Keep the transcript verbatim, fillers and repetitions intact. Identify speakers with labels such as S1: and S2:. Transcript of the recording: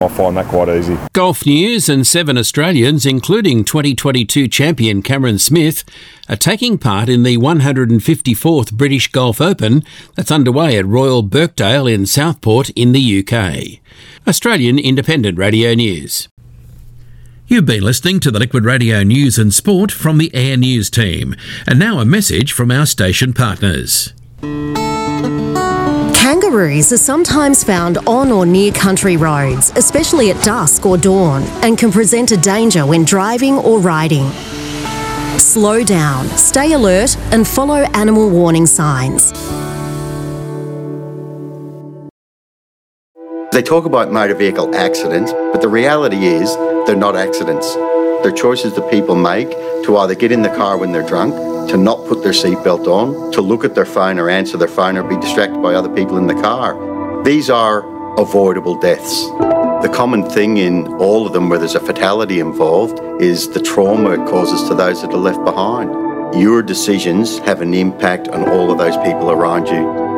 S1: I find that quite easy.
S2: Golf news, and seven Australians, including twenty twenty-two champion Cameron Smith, are taking part in the one hundred fifty-fourth British Golf Open that's underway at Royal Birkdale in Southport in the U K. Australian Independent Radio News. You've been listening to the Liquid Radio News and Sport from the Air News team. And now a message from our station partners.
S3: Kangaroos are sometimes found on or near country roads, especially at dusk or dawn, and can present a danger when driving or riding. Slow down, stay alert, and follow animal warning signs.
S4: They talk about motor vehicle accidents, but the reality is they're not accidents. They're choices that people make to either get in the car when they're drunk, to not put their seatbelt on, to look at their phone or answer their phone or be distracted by other people in the car. These are avoidable deaths. The common thing in all of them where there's a fatality involved is the trauma it causes to those that are left behind. Your decisions have an impact on all of those people around you.